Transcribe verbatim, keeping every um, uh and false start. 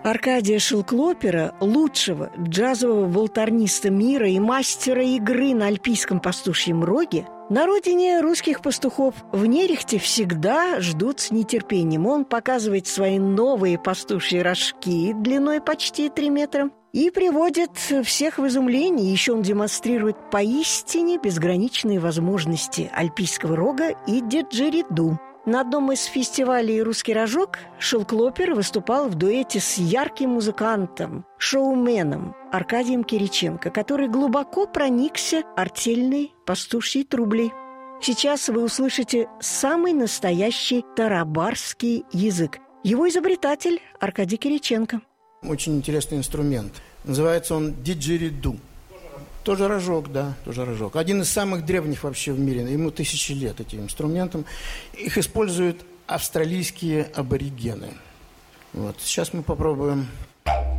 Аркадия Шелклопера, лучшего джазового волторниста мира и мастера игры на альпийском пастушьем роге, на родине русских пастухов в Нерехте всегда ждут с нетерпением. Он показывает свои новые пастушьи рожки длиной почти три метра и приводит всех в изумление. Еще он демонстрирует поистине безграничные возможности альпийского рога и диджериду. На одном из фестивалей «Русский рожок» Шелклопер выступал в дуэте с ярким музыкантом, шоуменом Аркадием Кириченко, который глубоко проникся артельной пастушьей трублей. Сейчас вы услышите самый настоящий тарабарский язык. Его изобретатель Аркадий Кириченко. Очень интересный инструмент. Называется он диджериду. Тоже рожок, да, тоже рожок. Один из самых древних вообще в мире. Ему тысячи лет этим инструментам. Их используют австралийские аборигены. Вот. Сейчас мы попробуем.